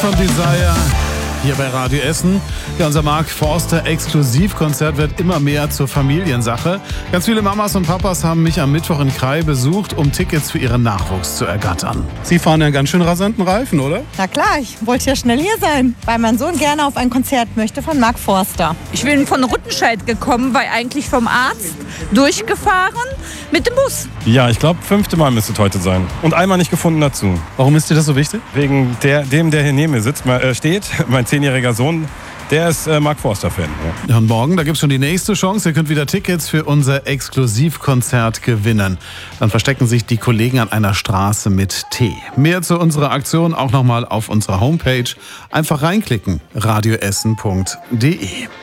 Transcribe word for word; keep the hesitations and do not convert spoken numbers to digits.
Von Desire hier bei Radio Essen. Ja, unser Mark Forster Exklusivkonzert wird immer mehr zur Familiensache. Ganz viele Mamas und Papas haben mich am Mittwoch in Krai besucht, um Tickets für ihren Nachwuchs zu ergattern. Sie fahren ja einen ganz schön rasanten Reifen, oder? Na klar, ich wollte ja schnell hier sein, weil mein Sohn gerne auf ein Konzert möchte von Mark Forster. Ich bin von Rüttenscheid gekommen, weil eigentlich vom Arzt durchgefahren mit dem Bus. Ja, ich glaube, fünfte Mal müsste es heute sein. Und einmal nicht gefunden dazu. Warum ist dir das so wichtig? Wegen der, dem, der hier neben mir sitzt, äh, steht, mein zehnjähriger Sohn, der ist äh, Mark Forster-Fan. Ja. Ja, und morgen, da gibt es schon die nächste Chance. Ihr könnt wieder Tickets für unser Exklusivkonzert gewinnen. Dann verstecken sich die Kollegen an einer Straße mit T. Mehr zu unserer Aktion auch nochmal auf unserer Homepage. Einfach reinklicken, radioessen punkt de.